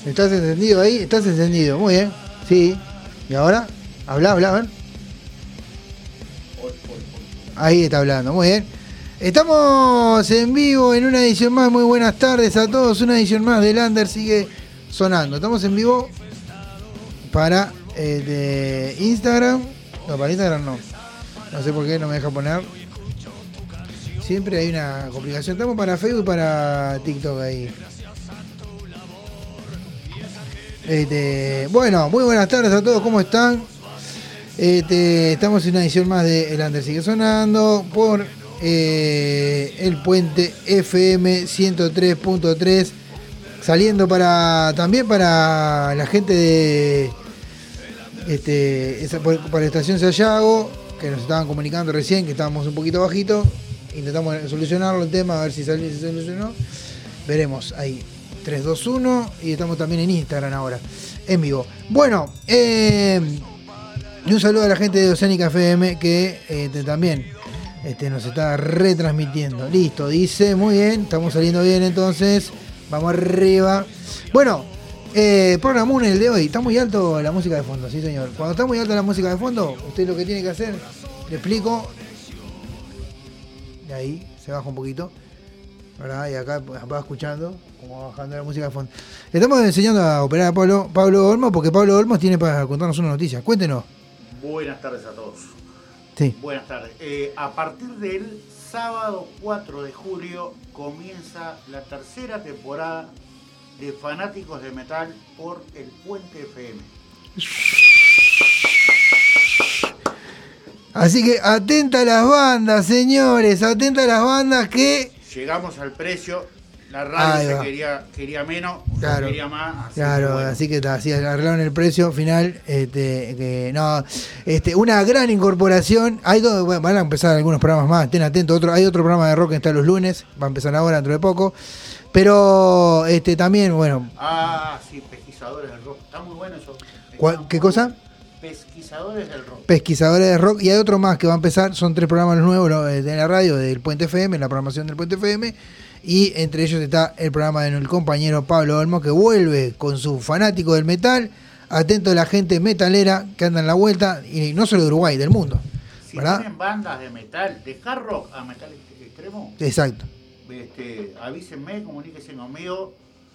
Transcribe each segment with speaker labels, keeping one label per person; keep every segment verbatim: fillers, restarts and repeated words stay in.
Speaker 1: ¿Estás encendido ahí? Estás encendido, muy bien. Sí. ¿Y ahora? Habla, habla, a ver. Ahí está hablando, muy bien. Estamos en vivo en una edición más. Muy buenas tardes a todos. Una edición más del Under sigue sonando. Estamos en vivo para eh, de Instagram. No, para Instagram no. No sé por qué no me deja poner. Siempre hay una complicación. Estamos para Facebook y para TikTok ahí. Este, bueno, muy buenas tardes a todos. ¿Cómo están? Este, estamos en una edición más de El Under sigue sonando por eh, el Puente F M ciento tres punto tres, saliendo para también para la gente de este, esa, para la estación Sayago, que nos estaban comunicando recién que estábamos un poquito bajito. Intentamos solucionarlo el tema, a ver si salió, si se solucionó. Veremos ahí. tres, dos, uno. Y estamos también en Instagram ahora, en vivo. Bueno, eh. Y un saludo a la gente de Oceánica F M que este, también este, nos está retransmitiendo. Listo, dice, muy bien, estamos saliendo bien entonces. Vamos arriba. Bueno, eh, programón el de hoy. Está muy alto la música de fondo, sí señor. Cuando está muy alta la música de fondo, usted lo que tiene que hacer, le explico. De ahí se baja un poquito, ¿verdad? Y acá va escuchando como va bajando la música de fondo. Le estamos enseñando a operar a Pablo, Pablo Olmos, porque Pablo Olmos tiene para contarnos una noticia. Cuéntenos.
Speaker 2: Buenas tardes a todos.
Speaker 1: Sí.
Speaker 2: Buenas tardes. Eh, a partir del sábado cuatro de julio comienza la tercera temporada de Fanáticos de Metal por el Puente F M.
Speaker 1: Así que atenta a las bandas, señores, atenta a las bandas que...
Speaker 2: Llegamos al precio, la radio se quería, quería menos,
Speaker 1: claro,
Speaker 2: quería más. Así
Speaker 1: claro,
Speaker 2: que bueno.
Speaker 1: Así que así arreglaron el precio final. Este, que, no, este, una gran incorporación. Hay dos, bueno, van a empezar algunos programas más, estén atentos. Otro, hay otro programa de rock que está los lunes, va a empezar ahora dentro de poco. Pero este también, bueno...
Speaker 2: Ah, sí, Pesquisadores del Rock, está muy bueno eso.
Speaker 1: ¿Cuál, ¿Qué cosa?
Speaker 2: Pesquisadores del Rock.
Speaker 1: Pesquisadores del Rock. Y hay otro más que va a empezar, son tres programas nuevos de la radio del Puente F M, en la programación del Puente F M. Y entre ellos está el programa de el compañero Pablo Olmos, que vuelve con su fanático del metal. Atento a la gente metalera que anda en la vuelta, y no solo de Uruguay, del mundo.
Speaker 2: Si
Speaker 1: ¿verdad?
Speaker 2: tienen bandas de metal, de hard rock a metal extremo,
Speaker 1: exacto.
Speaker 2: Este, avísenme, comuníquense conmigo.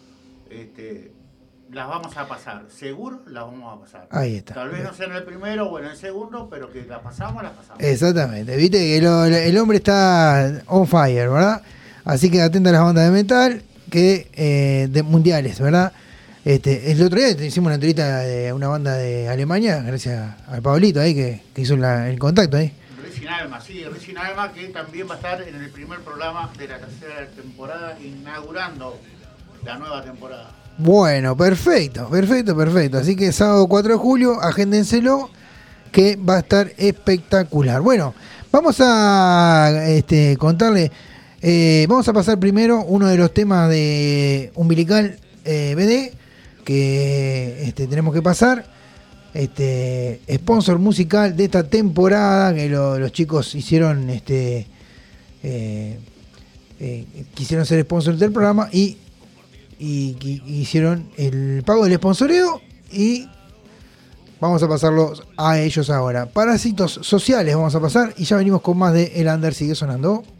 Speaker 2: Este, las vamos a pasar, seguro las vamos a pasar.
Speaker 1: Ahí está.
Speaker 2: Tal vez no sea en el primero o en el segundo, pero que las pasamos, las pasamos.
Speaker 1: Exactamente. Viste que lo, el hombre está on fire, ¿verdad? Así que atenta a las bandas de metal que eh, de mundiales, ¿verdad? Este, el otro día hicimos una entrevista de una banda de Alemania, gracias al Pablito ahí que, que hizo la, el contacto ahí.
Speaker 2: Ricin Alma, sí, Ricin Alma, que también va a estar en el primer programa de la tercera temporada, inaugurando la nueva temporada.
Speaker 1: Bueno, perfecto, perfecto, perfecto. Así que sábado cuatro de julio, agéndenselo, que va a estar espectacular. Bueno, vamos a este, contarle, eh, vamos a pasar primero uno de los temas de Umbilical eh, B D, que este, tenemos que pasar. Este, sponsor musical de esta temporada, que lo, los chicos hicieron, este, eh, eh, quisieron ser sponsors del programa y Y, y, y hicieron el pago del sponsoreo y vamos a pasarlo a ellos ahora. Parásitos sociales vamos a pasar y ya venimos con más de El Under sigue sonando.